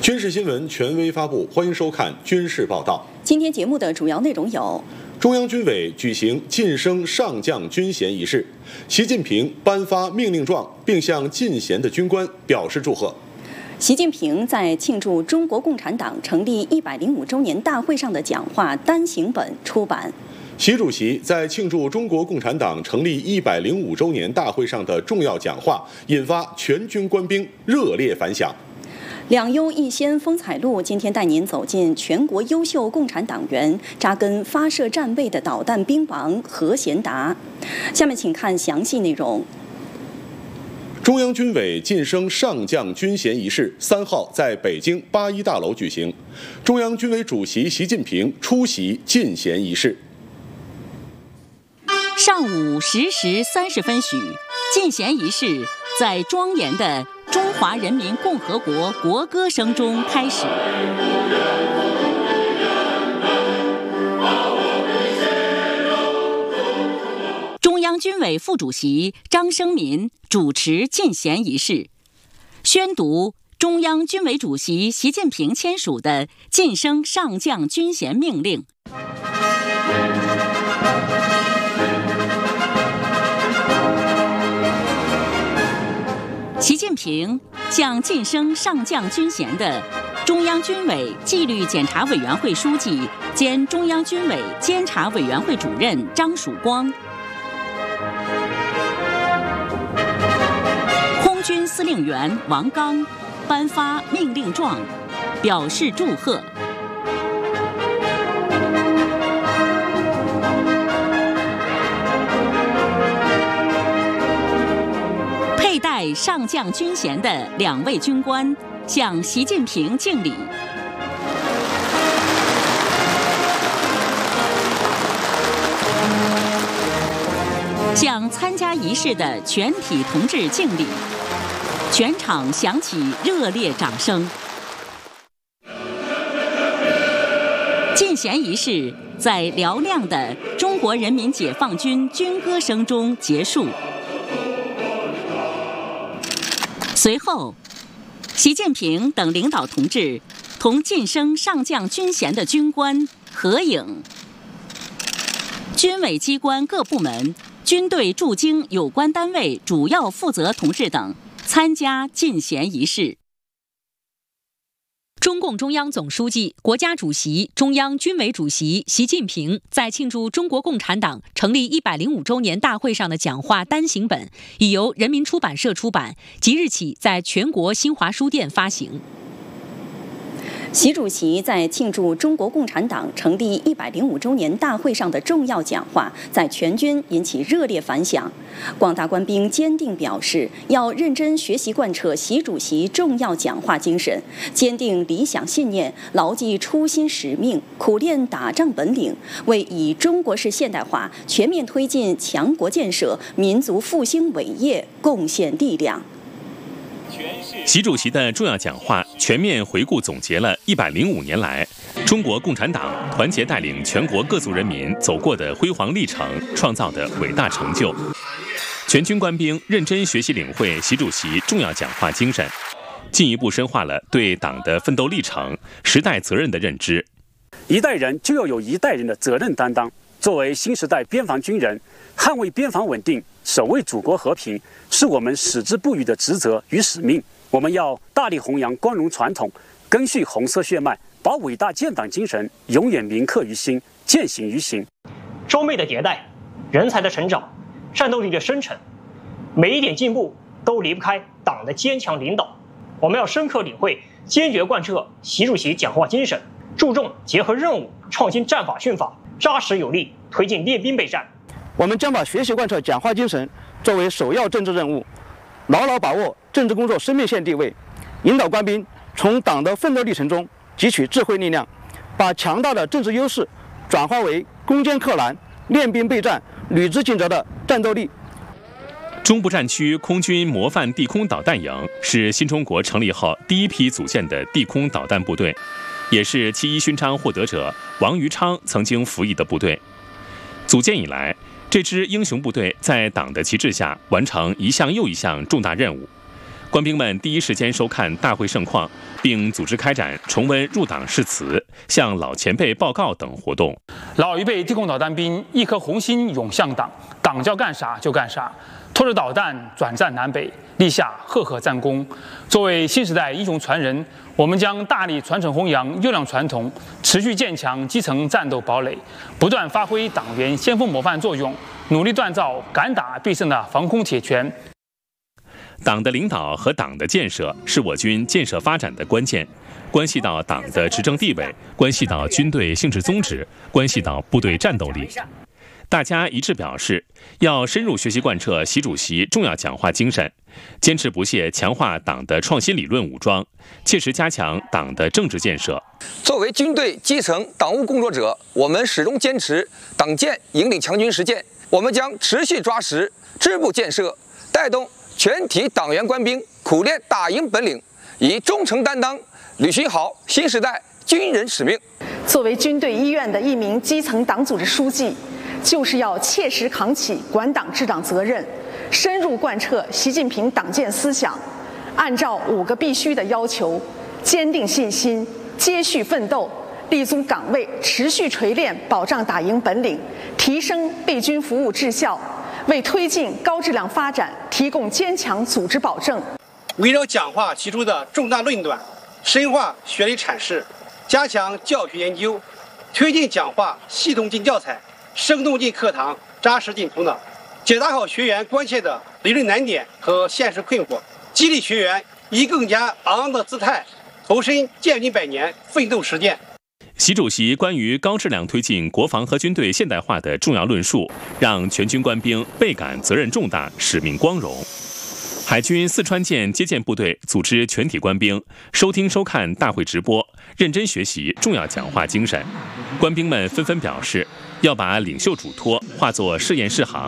军事新闻权威发布，欢迎收看《军事报道》。 今天节目的主要内容有： 中央军委举行晋升上将军衔仪式，习近平颁发命令状，并向进衔的军官表示祝贺。 习近平在庆祝中国共产党成立105周年大会上的讲话单行本出版。 习主席在庆祝中国共产党成立105周年大会上的重要讲话，引发全军官兵热烈反响。 两优一先风采录今天带您走进全国优秀共产党员扎根发射站位的导弹兵王何贤达。下面请看详细内容。 中央军委晋升上将军衔仪式3号在北京8·1大楼举行，中央军委主席习近平出席进衔仪式。 上午10时30分许，进衔仪式在庄严的中华人民共和国国歌声中开始。中央军委副主席张生民主持进衔仪式，宣读中央军委主席习近平签署的晋升上将军衔命令。习近平向晋升上将军衔的中央军委纪律检查委员会书记兼中央军委监察委员会主任张曙光、空军司令员王刚颁发命令状，表示祝贺。佩戴上将军衔的2位军官向习近平敬礼。向参加仪式的全体同志敬礼，全场响起热烈掌声。进衔仪式在嘹亮的中国人民解放军军歌声中结束。随后，习近平等领导同志同晋升上将军衔的军官合影。军委机关各部门、军队驻京有关单位主要负责同志等参加进衔仪式。 中共中央总书记、国家主席、中央军委主席习近平在庆祝中国共产党成立105周年大会上的讲话单行本已由人民出版社出版，即日起在全国新华书店发行。 习主席在庆祝中国共产党成立105周年大会上的重要讲话，在全军引起热烈反响。广大官兵坚定表示，要认真学习贯彻习主席重要讲话精神，坚定理想信念，牢记初心使命，苦练打仗本领，为以中国式现代化全面推进强国建设、民族复兴伟业贡献力量。 习主席的重要讲话全面回顾总结了105年来中国共产党团结带领全国各族人民走过的辉煌历程，创造的伟大成就。全军官兵认真学习领会习主席重要讲话精神，进一步深化了对党的奋斗历程、时代责任的认知。 一代人就要有一代人的责任担当。作为新时代边防军人，捍卫边防稳定、守卫祖国和平，是我们矢志不渝的职责与使命。我们要大力弘扬光荣传统，赓续红色血脉，把伟大建党精神永远铭刻于心，践行于行。 装备的迭代，人才的成长，战斗力的生成，每一点进步都离不开党的坚强领导。我们要深刻领会、坚决贯彻习主席讲话精神，注重结合任务、创新战法训法，扎实有力推进练兵备战。 我们将把学习贯彻讲话精神作为首要政治任务，牢牢把握政治工作生命线地位，引导官兵从党的奋斗历程中汲取智慧力量，把强大的政治优势转化为攻坚克难、练兵备战、履职尽责的战斗力。 中部战区空军模范地空导弹营是新中国成立后第一批组建的地空导弹部队，也是7·1勋章获得者王于昌曾经服役的部队。组建以来，这支英雄部队在党的旗帜下完成一项又一项重大任务， 官兵们第一时间收看大会盛况，并组织开展重温入党誓词、向老前辈报告等活动。 老一辈地共导弹兵一颗红心涌向党，党叫干啥就干啥，拖着导弹转战南北，立下赫赫战功。作为新时代英雄传人，我们将大力传承弘扬优良传统，持续建强基层战斗堡垒，不断发挥党员先锋模范作用，努力锻造敢打必胜的防空铁拳。 党的领导和党的建设是我军建设发展的关键，关系到党的执政地位，关系到军队性质宗旨，关系到部队战斗力。大家一致表示，要深入学习贯彻习主席重要讲话精神，坚持不懈强化党的创新理论武装，切实加强党的政治建设。 作为军队基层党务工作者，我们始终坚持党建引领强军实践，我们将持续抓实支部建设，带动全体党员官兵苦练打赢本领，以忠诚担当履行好新时代军人使命。 作为军队医院的一名基层党组织书记，就是要切实扛起管党治党责任，深入贯彻习近平党建思想，按照5个必须的要求，坚定信心，接续奋斗，立足岗位，持续锤炼保障打赢本领，提升备军服务质效，为推进高质量发展提供坚强组织保证。 围绕讲话提出的重大论断，深化学理阐释，加强教学研究，推进讲话系统进教材，生动进课堂，扎实进头脑，解答好学员关切的理论难点和现实困惑，激励学员以更加昂扬的姿态投身建军100年奋斗实践。 习主席关于高质量推进国防和军队现代化的重要论述，让全军官兵倍感责任重大、使命光荣。海军四川舰接见部队组织全体官兵收听收看大会直播，认真学习重要讲话精神。官兵们纷纷表示，要把领袖嘱托化作试验试行，